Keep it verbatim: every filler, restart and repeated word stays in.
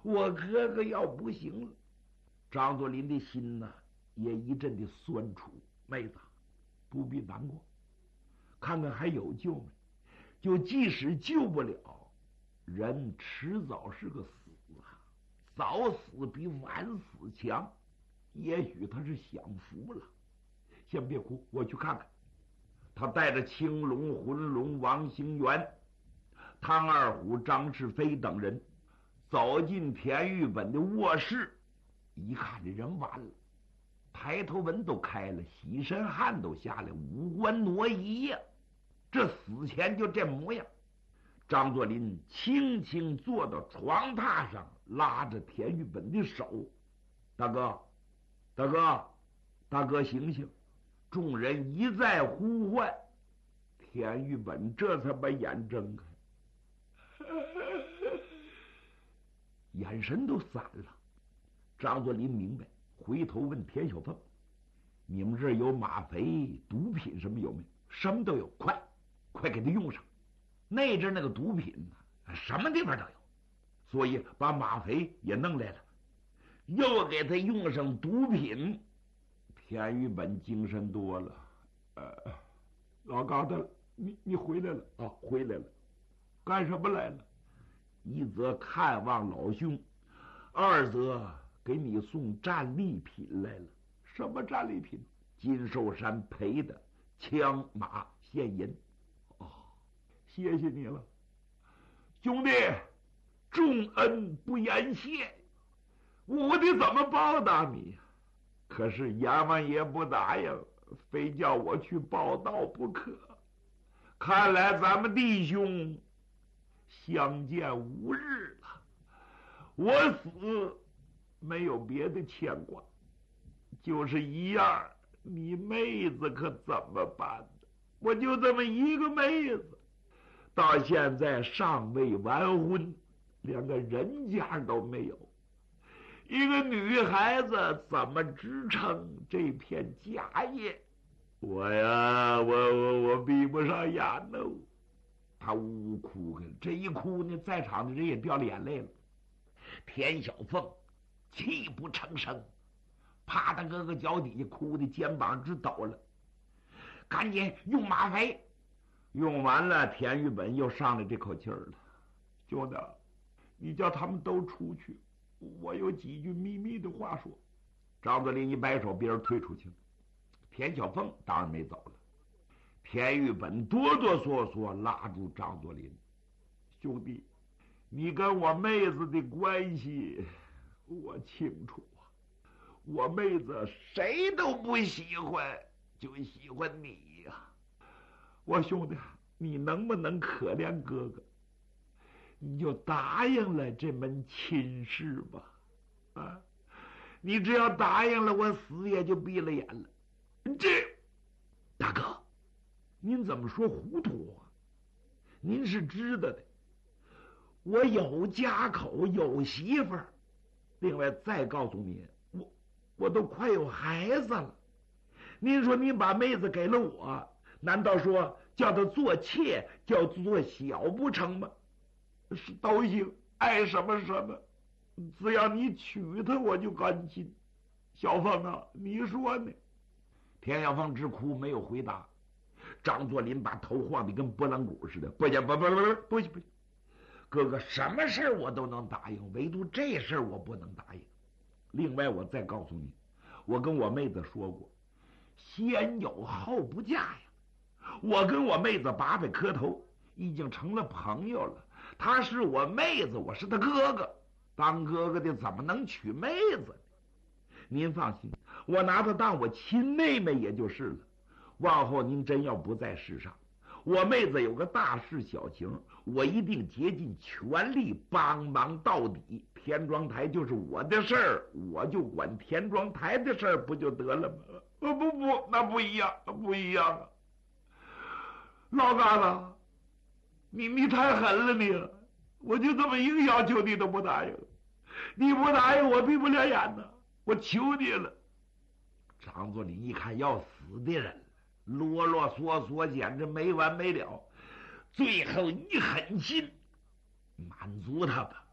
我哥哥要不行了。张作霖的心呢，也一阵的酸楚。妹子，不必难过，看看还有救没？就即使救不了，人迟早是个死啊，早死比晚死强。也许他是享福了。先别哭，我去看看。他带着青龙、浑龙、王兴元、汤二虎、张世飞等人走进田玉本的卧室，一看这人完了，抬头纹都开了，洗身汗都下来，五官挪移呀，这死前就这模样。张作霖轻轻坐到床榻上，拉着田玉本的手：“大哥，大哥，大哥，醒醒！”众人一再呼唤，田玉本这才把眼睁开，眼神都散了。张作霖明白，回头问田小凤：“你们这儿有吗啡、毒品什么有没有？”“什么都有，快快给他用上。”那阵那个毒品呢，什么地方都有，所以把吗啡也弄来了，又给他用上毒品。田玉本精神多了。呃，老疙瘩，你你回来了啊？回来了，干什么来了？一则看望老兄，二则给你送战利品来了。什么战利品？金寿山赔的枪马现银。哦，谢谢你了，兄弟，重恩不言谢，我得怎么报答你？可是阎王爷不答应，非叫我去报道不可。看来咱们弟兄相见无日了。我死没有别的牵挂，就是一样，你妹子可怎么办呢？我就这么一个妹子，到现在尚未完婚，连个人家都没有。一个女孩子怎么支撑这片家业？我呀，我我我闭不上眼喽。他呜呜哭，这一哭呢，在场的人也掉了眼泪了。田小凤泣不成声，趴他哥哥脚底下哭的肩膀直抖了。赶紧用吗啡，用完了，田玉本又上来这口气儿了。兄弟，你叫他们都出去，我有几句秘密的话说。张作霖一摆手，别人退出去了。田小凤当然没走了。田玉本哆哆嗦嗦拉住张作霖：“兄弟，你跟我妹子的关系我清楚啊。我妹子谁都不喜欢，就喜欢你呀、啊。我兄弟，你能不能可怜哥哥？你就答应了这门亲事吧。啊，你只要答应了，我死也就闭了眼了。这大哥，您怎么说糊涂啊？您是知道的，我有家口，有媳妇儿。另外再告诉你，我我都快有孩子了。您说您把妹子给了我，难道说叫她做妾，叫做小不成吗？是都行，爱什么什么，只要你娶她，我就甘心。小凤啊，你说呢？田小凤直哭，没有回答。张作霖把头晃得跟拨浪鼓似的，不行，不不不不不行不行，哥哥，什么事我都能答应，唯独这事我不能答应。另外，我再告诉你，我跟我妹子说过，先有后不嫁呀。我跟我妹子八百磕头，已经成了朋友了。她是我妹子，我是她哥哥，当哥哥的怎么能娶妹子呢？您放心，我拿她当我亲妹妹也就是了。往后您真要不在世上，我妹子有个大事小情，我一定竭尽全力帮忙到底。田庄台就是我的事儿，我就管田庄台的事儿，不就得了吗？不不不，那不一样，不一样啊！老疙瘩，你你太狠了你！我就这么一个要求你都不答应，你不答应我闭不了眼呢，我求你了。张作霖一看要死的人了，啰啰嗦嗦，简直没完没了。最后一狠心，满足他吧，